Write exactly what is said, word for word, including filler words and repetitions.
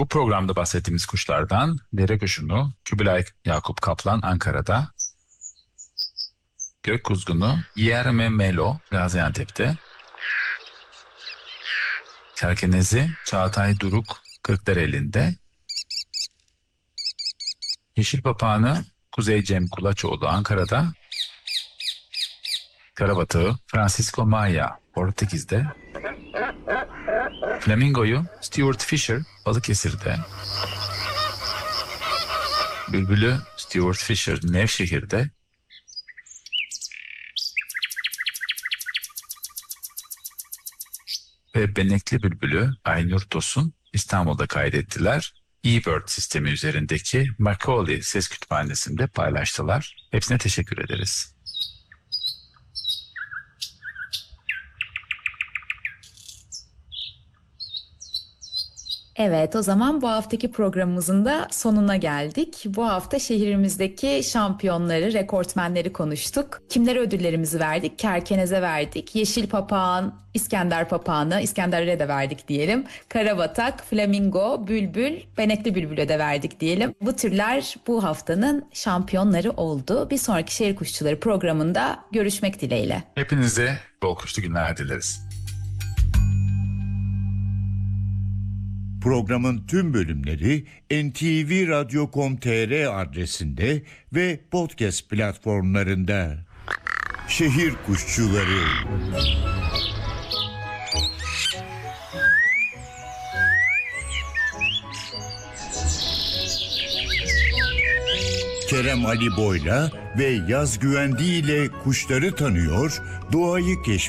Bu programda bahsettiğimiz kuşlardan dere kuşunu Kubilay Yakup Kaplan Ankara'da, gök kuzgunu Yerme Melo Gaziantep'te, kerkenezi Çağatay Duruk Kırklareli'nde, yeşil papağanı Kuzey Cem Kulaçoğlu Ankara'da, karabatığı Francisco Maya Portekiz'de, flamingoyu Stuart Fisher Balıkesir'de, bülbülü Stuart Fisher Nevşehir'de, ve benekli bülbülü Aynur Tosun İstanbul'da kaydettiler. eBird sistemi üzerindeki Macaulay Ses Kütüphanesi'nde paylaştılar. Hepsine teşekkür ederiz. Evet, o zaman bu haftaki programımızın da sonuna geldik. Bu hafta şehrimizdeki şampiyonları, rekortmenleri konuştuk. Kimlere ödüllerimizi verdik? Kerkenez'e verdik. Yeşil Papağan, İskender Papağanı, İskender'e de verdik diyelim. Karabatak, Flamingo, Bülbül, Benekli Bülbül'e de verdik diyelim. Bu türler bu haftanın şampiyonları oldu. Bir sonraki Şehir Kuşçuları programında görüşmek dileğiyle. Hepinize bol kuşlu günler dileriz. Programın tüm bölümleri en te ve radyo nokta com nokta tr adresinde ve podcast platformlarında. Şehir Kuşçuları. Kerem Ali Boyla ve Yaz Güvendi ile kuşları tanıyor, doğayı keşfediyor.